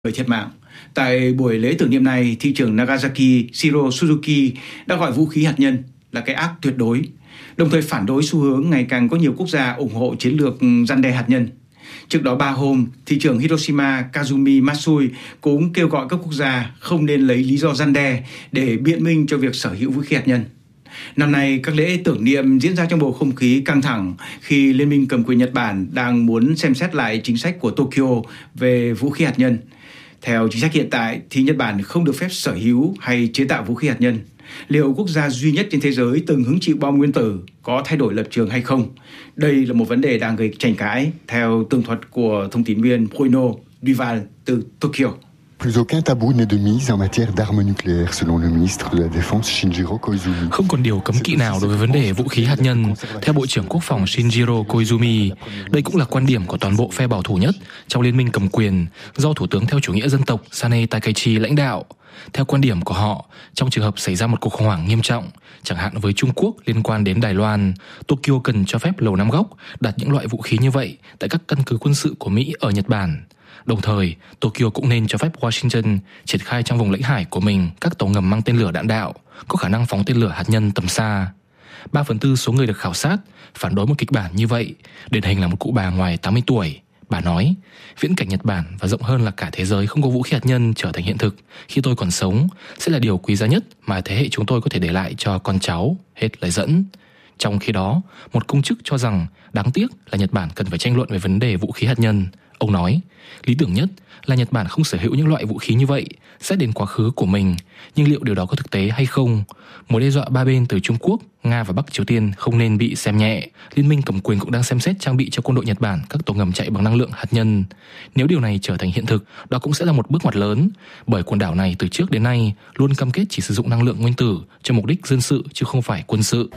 người thiệt mạng. Tại buổi lễ tưởng niệm này, thị trưởng Nagasaki Shiro Suzuki đã gọi vũ khí hạt nhân là cái ác tuyệt đối, đồng thời phản đối xu hướng ngày càng có nhiều quốc gia ủng hộ chiến lược răn đe hạt nhân. Trước đó 3 hôm, thị trưởng Hiroshima Kazumi Matsui cũng kêu gọi các quốc gia không nên lấy lý do răn đe để biện minh cho việc sở hữu vũ khí hạt nhân. Năm nay, các lễ tưởng niệm diễn ra trong bầu không khí căng thẳng khi Liên minh cầm quyền Nhật Bản đang muốn xem xét lại chính sách của Tokyo về vũ khí hạt nhân. Theo chính sách hiện tại thì Nhật Bản không được phép sở hữu hay chế tạo vũ khí hạt nhân. Liệu quốc gia duy nhất trên thế giới từng hứng chịu bom nguyên tử có thay đổi lập trường hay không? Đây là một vấn đề đang gây tranh cãi, theo tường thuật của thông tin viên Bruno Duval từ Tokyo. Plus aucun tabou n'est de mise en matière d'armes nucléaires, selon le ministre de la Défense Shinjiro Koizumi. Không còn điều cấm kỵ nào đối với vấn đề vũ khí hạt nhân, theo Bộ trưởng Quốc phòng Shinjiro Koizumi. Đây cũng là quan điểm của toàn bộ phe bảo thủ nhất trong liên minh cầm quyền do Thủ tướng theo chủ nghĩa dân tộc Sanae Takaichi lãnh đạo. Theo quan điểm của họ, trong trường hợp xảy ra một cuộc khủng hoảng nghiêm trọng, chẳng hạn với Trung Quốc liên quan đến Đài Loan, Tokyo cần cho phép Lầu Năm Góc đặt những loại vũ khí như vậy tại các căn cứ quân sự của Mỹ ở Nhật Bản. Đồng thời, Tokyo cũng nên cho phép Washington triển khai trong vùng lãnh hải của mình các tàu ngầm mang tên lửa đạn đạo, có khả năng phóng tên lửa hạt nhân tầm xa. 3/4 số người được khảo sát phản đối một kịch bản như vậy, điển hình là một cụ bà ngoài 80 tuổi. Bà nói, viễn cảnh Nhật Bản và rộng hơn là cả thế giới không có vũ khí hạt nhân trở thành hiện thực khi tôi còn sống sẽ là điều quý giá nhất mà thế hệ chúng tôi có thể để lại cho con cháu, hết lời dẫn. Trong khi đó, một công chức cho rằng đáng tiếc là Nhật Bản cần phải tranh luận về vấn đề vũ khí hạt nhân. Ông nói, lý tưởng nhất là Nhật Bản không sở hữu những loại vũ khí như vậy, xét đến quá khứ của mình, nhưng liệu điều đó có thực tế hay không? Mối đe dọa ba bên từ Trung Quốc, Nga và Bắc Triều Tiên không nên bị xem nhẹ. Liên minh cầm quyền cũng đang xem xét trang bị cho quân đội Nhật Bản các tàu ngầm chạy bằng năng lượng hạt nhân. Nếu điều này trở thành hiện thực, đó cũng sẽ là một bước ngoặt lớn, bởi quần đảo này từ trước đến nay luôn cam kết chỉ sử dụng năng lượng nguyên tử cho mục đích dân sự chứ không phải quân sự.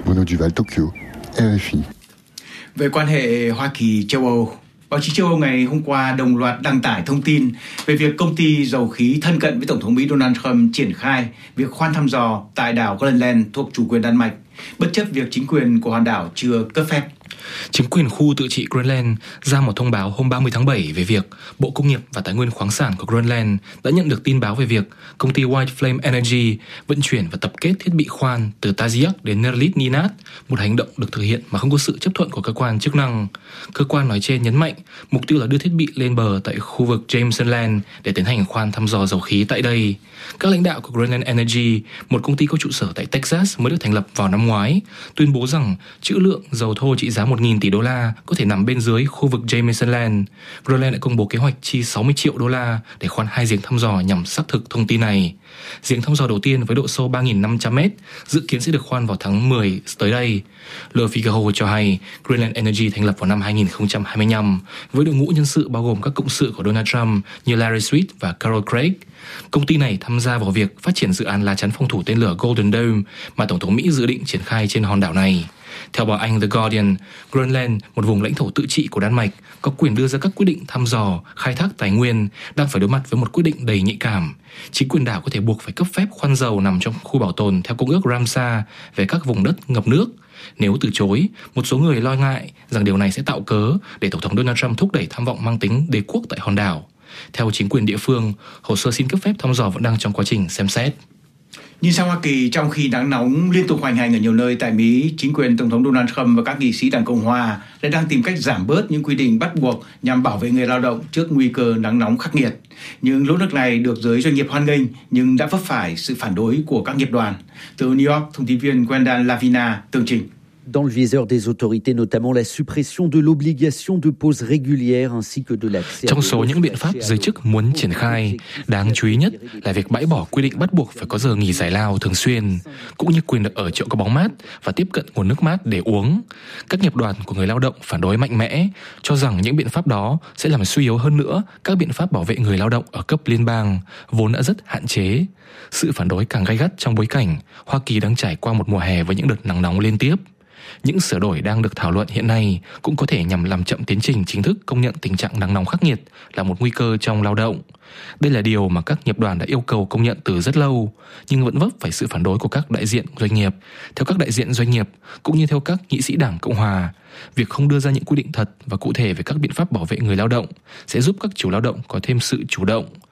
Về quan hệ Hoa Kỳ-châu Âu, báo chí châu Âu ngày hôm qua đồng loạt đăng tải thông tin về việc công ty dầu khí thân cận với Tổng thống Mỹ Donald Trump triển khai việc khoan thăm dò tại đảo Greenland thuộc chủ quyền Đan Mạch, bất chấp việc chính quyền của hòn đảo chưa cấp phép. Chính quyền khu tự trị Greenland ra một thông báo hôm 30 tháng 7 về việc Bộ Công nghiệp và Tài nguyên khoáng sản của Greenland đã nhận được tin báo về việc công ty White Flame Energy vận chuyển và tập kết thiết bị khoan từ Tajiak đến Nerlit Ninat, một hành động được thực hiện mà không có sự chấp thuận của cơ quan chức năng. Cơ quan nói trên nhấn mạnh mục tiêu là đưa thiết bị lên bờ tại khu vực Jameson Land để tiến hành khoan thăm dò dầu khí tại đây. Các lãnh đạo của Greenland Energy, một công ty có trụ sở tại Texas mới được thành lập vào năm ngoái, tuyên bố rằng trữ lượng dầu thô trị giá 1.000 tỷ đô la có thể nằm bên dưới khu vực Jameson Land. Greenland đã công bố kế hoạch chi 60 triệu đô la để khoan 2 giếng thăm dò nhằm xác thực thông tin này. Giếng thăm dò đầu tiên với độ sâu 3.500 m dự kiến sẽ được khoan vào tháng 10 tới đây. Le Figaro cho hay Greenland Energy thành lập vào năm 2025 với đội ngũ nhân sự bao gồm các cộng sự của Donald Trump như Larry Sweet và Carol Craig. Công ty này tham gia vào việc phát triển dự án lá chắn phòng thủ tên lửa Golden Dome mà Tổng thống Mỹ dự định triển khai trên hòn đảo này. Theo báo Anh The Guardian, Greenland, một vùng lãnh thổ tự trị của Đan Mạch, có quyền đưa ra các quyết định thăm dò, khai thác tài nguyên, đang phải đối mặt với một quyết định đầy nhạy cảm. Chính quyền đảo có thể buộc phải cấp phép khoan dầu nằm trong khu bảo tồn theo Công ước Ramsar về các vùng đất ngập nước. Nếu từ chối, một số người lo ngại rằng điều này sẽ tạo cớ để Tổng thống Donald Trump thúc đẩy tham vọng mang tính đế quốc tại hòn đảo. Theo chính quyền địa phương, hồ sơ xin cấp phép thăm dò vẫn đang trong quá trình xem xét. Nhìn sang Hoa Kỳ, trong khi nắng nóng liên tục hoành hành ở nhiều nơi tại Mỹ, chính quyền Tổng thống Donald Trump và các nghị sĩ Đảng Cộng Hòa lại đang tìm cách giảm bớt những quy định bắt buộc nhằm bảo vệ người lao động trước nguy cơ nắng nóng khắc nghiệt. Những nỗ lực này được giới doanh nghiệp hoan nghênh nhưng đã vấp phải sự phản đối của các nghiệp đoàn. Từ New York, thông tin viên Gwendal Lavina tường trình. Dans le viseur des autorités, notamment la suppression de l'obligation de pause régulière ainsi que de l'accès. Trong số những biện pháp giới chức muốn triển khai, đáng chú ý nhất là việc bãi bỏ quy định bắt buộc phải có giờ nghỉ giải lao thường xuyên, cũng như quyền được ở chỗ có bóng mát và tiếp cận nguồn nước mát để uống. Các nghiệp đoàn của người lao động phản đối mạnh mẽ, cho rằng những biện pháp đó sẽ làm suy yếu hơn nữa các biện pháp bảo vệ người lao động ở cấp liên bang, vốn đã rất hạn chế. Sự phản đối càng gay gắt trong bối cảnh Hoa Kỳ đang trải qua một mùa hè với những đợt nắng nóng liên tiếp. Những sửa đổi đang được thảo luận hiện nay cũng có thể nhằm làm chậm tiến trình chính thức công nhận tình trạng nắng nóng khắc nghiệt là một nguy cơ trong lao động. Đây là điều mà các nghiệp đoàn đã yêu cầu công nhận từ rất lâu, nhưng vẫn vấp phải sự phản đối của các đại diện doanh nghiệp. Theo các đại diện doanh nghiệp, cũng như theo các nghị sĩ Đảng Cộng Hòa, việc không đưa ra những quy định thật và cụ thể về các biện pháp bảo vệ người lao động sẽ giúp các chủ lao động có thêm sự chủ động.